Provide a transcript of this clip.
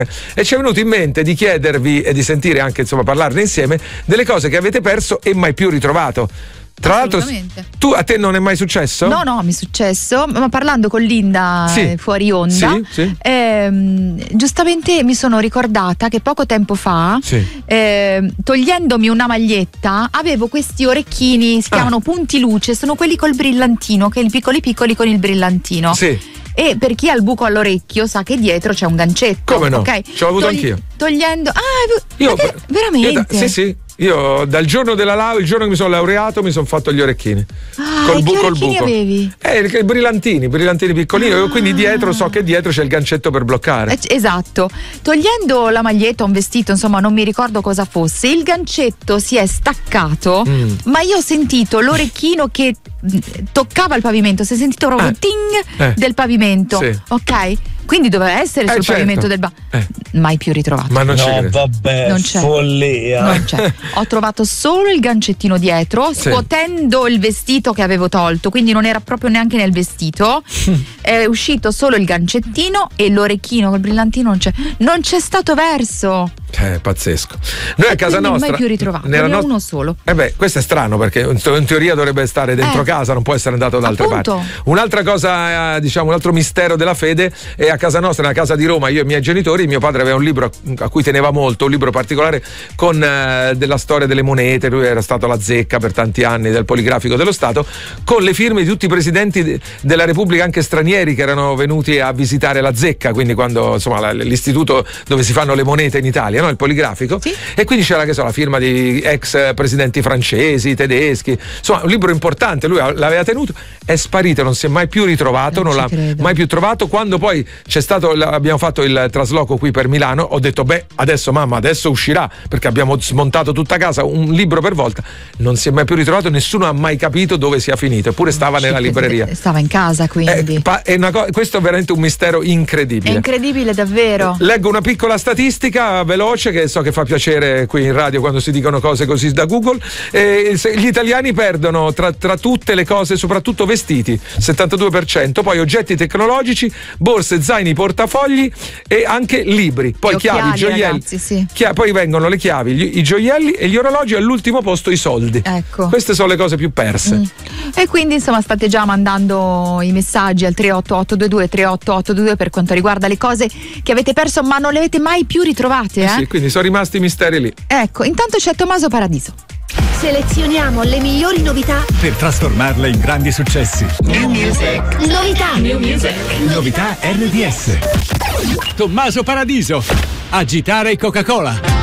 E ci è venuto in mente di chiedervi e di sentire anche, insomma, parlarne insieme delle cose che avete perso e mai più ritrovato. Tra l'altro, a te non è mai successo? No, mi è successo, ma parlando con Linda fuori onda, sì. Giustamente mi sono ricordata che poco tempo fa, togliendomi una maglietta, avevo questi orecchini, si chiamano punti luce, sono quelli col brillantino, che piccoli con il brillantino. Sì. E per chi ha il buco all'orecchio sa che dietro c'è un gancetto. Come no? Okay? Ce l'ho avuto anch'io. Togliendo. Veramente? Sì. Io dal giorno della laurea, il giorno che mi sono laureato, mi sono fatto gli orecchini. Col buco. Avevi? I brillantini piccolini, quindi dietro so che dietro c'è il gancetto per bloccare. Esatto. Togliendo la maglietta, un vestito, insomma, non mi ricordo cosa fosse, il gancetto si è staccato, ma io ho sentito l'orecchino che toccava il pavimento, si è sentito proprio ting del pavimento. Sì. Ok? Quindi doveva essere sul pavimento del mai più ritrovato. Ma non c'è. Vabbè, non c'è. Follia. Non c'è. Ho trovato solo il gancettino dietro, scuotendo il vestito che avevo tolto, quindi non era proprio neanche nel vestito. È uscito solo il gancettino e l'orecchino col brillantino non c'è stato verso. Pazzesco. Noi a casa nostra mai più ritrovato, ne era uno solo. Questo è strano, perché in teoria dovrebbe stare dentro casa, non può essere andato da altre parti. Un'altra cosa, diciamo, un altro mistero della fede è a casa nostra, nella casa di Roma, io e i miei genitori, mio padre aveva un libro a cui teneva molto, un libro particolare con della storia delle monete, lui era stato la zecca per tanti anni del Poligrafico dello Stato, con le firme di tutti i presidenti della Repubblica, anche stranieri, che erano venuti a visitare la zecca, quindi quando, insomma, l'istituto dove si fanno le monete in Italia, no? Il Poligrafico, e quindi c'era, che so, la firma di ex presidenti francesi, tedeschi, insomma un libro importante, lui l'aveva tenuto, è sparito, non si è mai più ritrovato, non l'ha mai più trovato. Quando poi abbiamo fatto il trasloco qui per Milano, ho detto adesso uscirà, perché abbiamo smontato tutta casa, un libro per volta, non si è mai più ritrovato, nessuno ha mai capito dove sia finito, eppure stava nella libreria, stava in casa, quindi questo è veramente un mistero incredibile. È incredibile, davvero. Leggo una piccola statistica veloce che so che fa piacere qui in radio quando si dicono cose così da Google. Gli italiani perdono tra tutte le cose, soprattutto vestiti, 72%, poi oggetti tecnologici, borse, zaini, portafogli e anche libri, poi chiavi, gioielli, ragazzi, poi vengono le chiavi, i gioielli e gli orologi, all'ultimo posto i soldi. Ecco. Queste sono le cose più perse. E quindi, insomma, state già mandando i messaggi al 38822 per quanto riguarda le cose che avete perso ma non le avete mai più ritrovate. Sì, quindi sono rimasti i misteri lì. Ecco, intanto c'è Tommaso Paradiso. Selezioniamo le migliori novità per trasformarle in grandi successi. New Music. Novità. New Music. Novità RDS. Tommaso Paradiso. Agitare Coca-Cola.